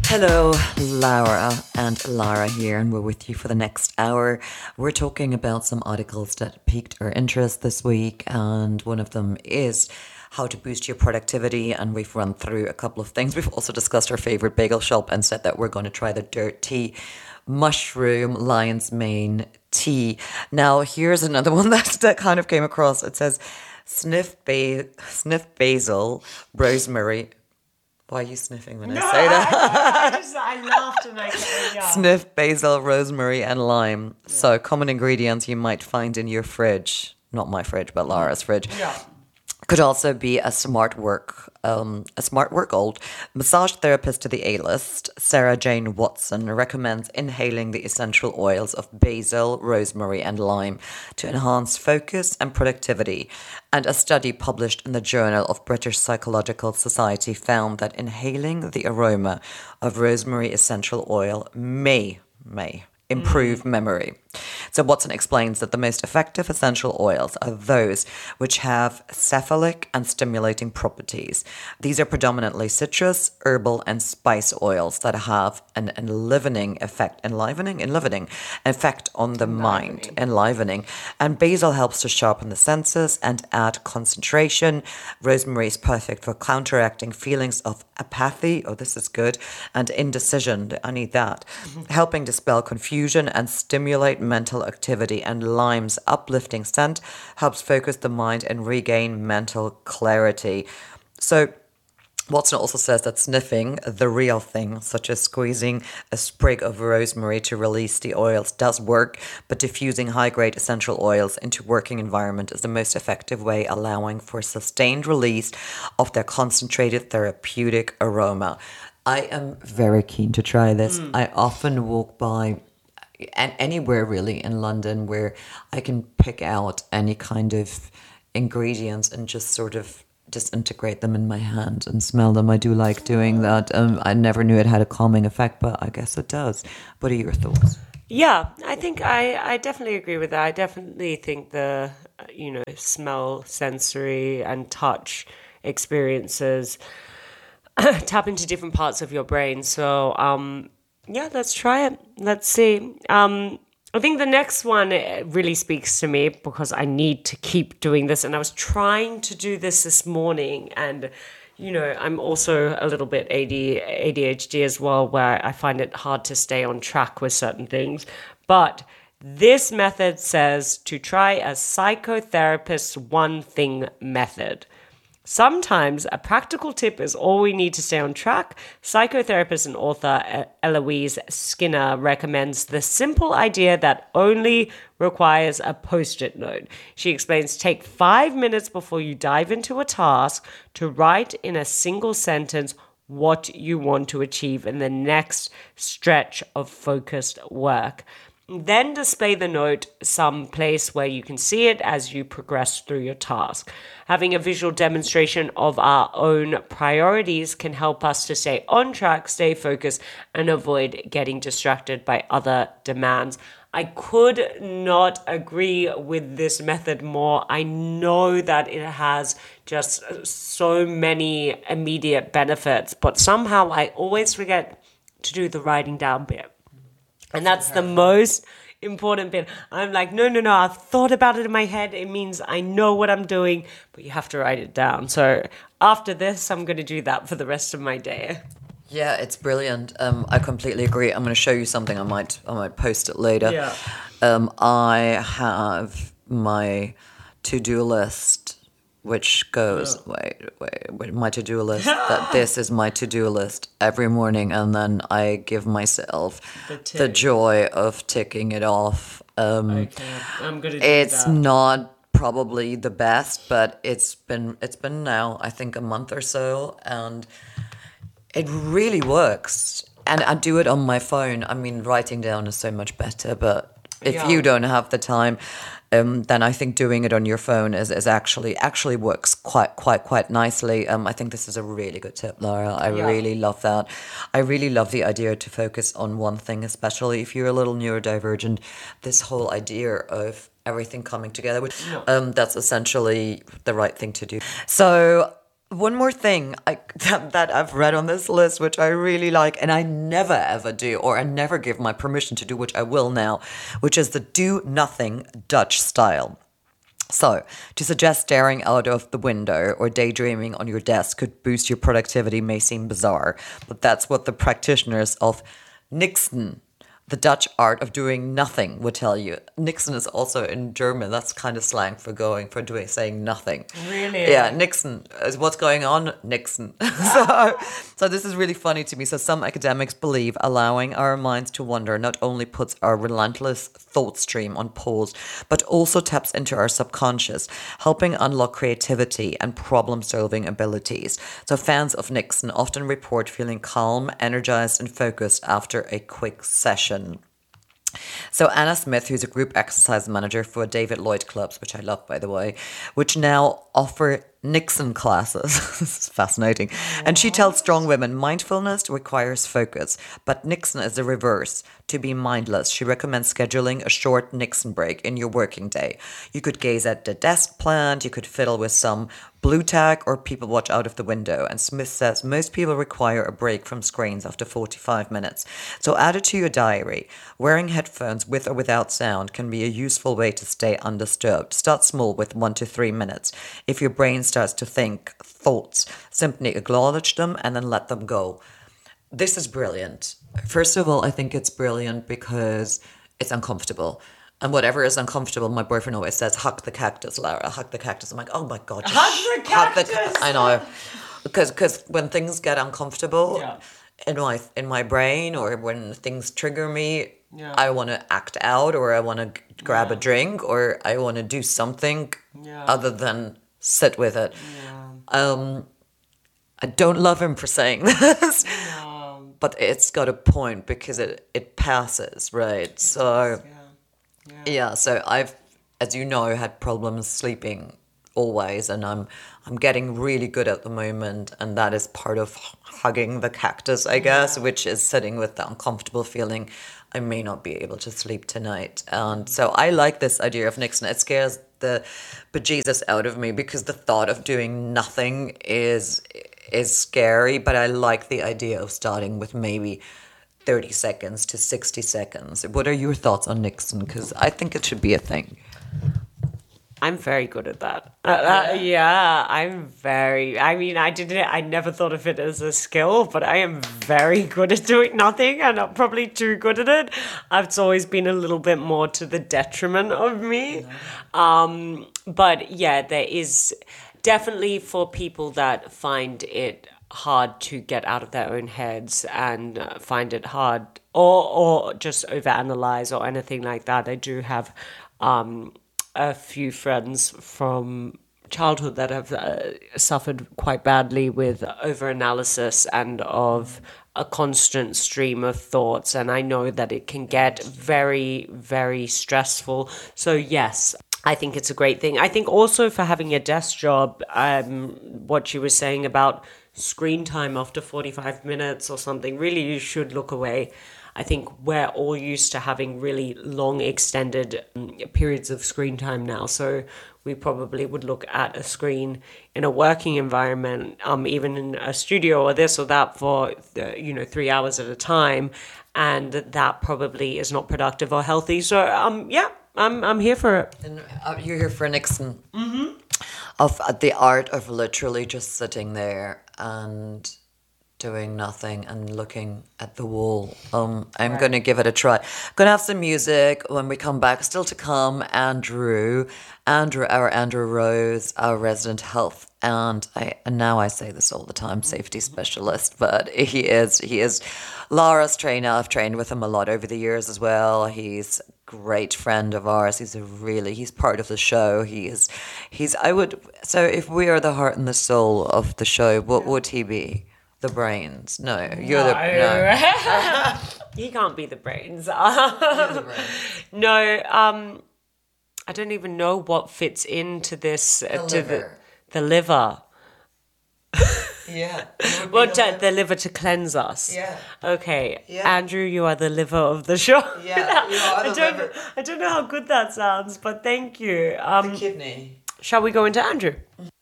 Hello, Laura and Lara here, and we're with you for the next hour. We're talking about some articles that piqued our interest this week, and one of them is how to boost your productivity, and we've run through a couple of things. We've also discussed our favorite bagel shop and said that we're going to try the Dirt Tea Mushroom Lion's Mane tea. Now, here's another one that kind of came across. It says, sniff basil, rosemary. Why are you sniffing when I say that? I laughed and I yeah. Sniff basil, rosemary, and lime. Yeah. So, common ingredients you might find in your fridge. Not my fridge, but Lara's fridge. Yeah. Could also be a smart work old massage therapist to the A-list. Sarah Jane Watson recommends inhaling the essential oils of basil, rosemary, and lime to enhance focus and productivity. And a study published in the Journal of British Psychological Society found that inhaling the aroma of rosemary essential oil may improve memory. So Watson explains that the most effective essential oils are those which have cephalic and stimulating properties. These are predominantly citrus, herbal, and spice oils that have an enlivening effect on the mind. Enlivening. And basil helps to sharpen the senses and add concentration. Rosemary is perfect for counteracting feelings of apathy, this is good, and indecision, I need that, helping dispel confusion and stimulate mental activity. And lime's uplifting scent helps focus the mind and regain mental clarity. So Watson also says that sniffing the real thing, such as squeezing a sprig of rosemary to release the oils, does work, but diffusing high-grade essential oils into working environment is the most effective way, allowing for sustained release of their concentrated therapeutic aroma. I am very keen to try this. I often walk by and anywhere really in London where I can pick out any kind of ingredients and just sort of disintegrate them in my hand and smell them. I do like doing that. I never knew it had a calming effect, but I guess it does. What are your thoughts? Yeah, I think I definitely agree with that. I definitely think the, smell, sensory and touch experiences tap into different parts of your brain. So, let's try it. Let's see. I think the next one really speaks to me because I need to keep doing this. And I was trying to do this morning. And, I'm also a little bit ADHD as well, where I find it hard to stay on track with certain things. But this method says to try a psychotherapist's one thing method. Sometimes a practical tip is all we need to stay on track. Psychotherapist and author Eloise Skinner recommends the simple idea that only requires a post-it note. She explains, take 5 minutes before you dive into a task to write in a single sentence what you want to achieve in the next stretch of focused work. Then display the note someplace where you can see it as you progress through your task. Having a visual demonstration of our own priorities can help us to stay on track, stay focused, and avoid getting distracted by other demands. I could not agree with this method more. I know that it has just so many immediate benefits, but somehow I always forget to do the writing down bit. And that's the most important bit. I'm like, no, I've thought about it in my head. It means I know what I'm doing, but you have to write it down. So after this, I'm going to do that for the rest of my day. Yeah, it's brilliant. I completely agree. I'm going to show you something. I might post it later. Yeah. I have my to-do list, which goes, wait, my to-do list, that this is my to-do list every morning, and then I give myself the joy of ticking it off. I'm gonna do it's that. not probably the best, but it's been now, I think, a month or so, and it really works. And I do it on my phone. I mean, writing down is so much better, but if you don't have the time, then I think doing it on your phone is actually works quite nicely. I think this is a really good tip, Laura. I really love that. I really love the idea to focus on one thing, especially if you're a little neurodivergent. This whole idea of everything coming together, that's essentially the right thing to do. So One more thing that I've read on this list, which I really like, and I never ever do, or I never give my permission to do, which I will now, which is the do nothing Dutch style. So, to suggest staring out of the window or daydreaming on your desk could boost your productivity may seem bizarre, but that's what the practitioners of Nixon, the Dutch art of doing nothing, would tell you. Nixon is also in German. That's kind of slang for saying nothing. Really? Yeah, Nixon is what's going on. Nixon. So this is really funny to me. So some academics believe allowing our minds to wander not only puts our relentless thought stream on pause, but also taps into our subconscious, helping unlock creativity and problem-solving abilities. So fans of Nixon often report feeling calm, energized, and focused after a quick session. So Anna Smith, who's a group exercise manager for David Lloyd clubs, which I love, by the way, which now offer Nixon classes. This is fascinating. And she tells strong women mindfulness requires focus, but Nixon is the reverse. To be mindless, she recommends scheduling a short Nixon break in your working day. You could gaze at the desk plant, you could fiddle with some blue tack, or people watch out of the window. And Smith says most people require a break from screens after 45 minutes. So add it to your diary. Wearing headphones with or without sound can be a useful way to stay undisturbed. Start small with 1 to 3 minutes. If your brain starts to think thoughts, simply acknowledge them and then let them go. This is brilliant. First of all, I think it's brilliant because it's uncomfortable. And whatever is uncomfortable, my boyfriend always says, hug the cactus, Lara, hug the cactus. I'm like, oh my God. Hug the cactus! I know. Because when things get uncomfortable Yeah. in my brain, or when things trigger me, Yeah. I want to act out, or I want to grab a drink, or I want to do something other than sit with it. I don't love him for saying this, but it's got a point because it passes, right? So, yeah, so I've, as you know, had problems sleeping always, and I'm getting really good at the moment, and that is part of hugging the cactus, I guess, which is sitting with the uncomfortable feeling I may not be able to sleep tonight. And so I like this idea of Nixon. It scares the bejesus out of me because the thought of doing nothing is scary, but I like the idea of starting with maybe 30 seconds to 60 seconds. What are your thoughts on Nixon? Because I think it should be a thing. I'm very good at that. I never thought of it as a skill, but I am very good at doing nothing, and I'm probably too good at it. It's always been a little bit more to the detriment of me. But yeah, there is definitely for people that find it hard to get out of their own heads and find it hard or just overanalyze or anything like that. I do have a few friends from childhood that have suffered quite badly with overanalysis and of a constant stream of thoughts, and I know that it can get very, very stressful. So yes, I think it's a great thing. I think also for having a desk job, what you were saying about screen time after 45 minutes or something, really you should look away. I think we're all used to having really long extended periods of screen time now. So we probably would look at a screen in a working environment, even in a studio or this or that for, 3 hours at a time. And that probably is not productive or healthy. So, I'm here for it. And you're here for Nixon. Mm-hmm. Of the art of literally just sitting there and doing nothing and looking at the wall. I'm going to give it a try. Going to have some music when we come back. Still to come, Andrew Rose, our resident health, and now I say this all the time, safety specialist, but he is Lara's trainer. I've trained with him a lot over the years as well. He's a great friend of ours. He's part of the show. So if we are the heart and the soul of the show, what would he be? The brains. No, you're the... No. He can't be the brains. You're the brains. No, I don't even know what fits into this. The liver. Yeah. The liver to cleanse us. Yeah. Okay. Yeah. Andrew, you are the liver of the show. Yeah, you are the liver. I don't know how good that sounds, but thank you. The kidney. Shall we go into Andrew?